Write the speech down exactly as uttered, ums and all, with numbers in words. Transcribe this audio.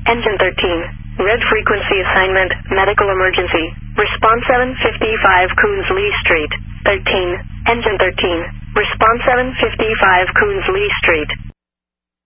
Engine thirteen. Red frequency assignment, medical emergency. Response seven fifty-five Coons Lee Street. thirteen. Engine thirteen. Response seven fifty-five Coons Lee Street.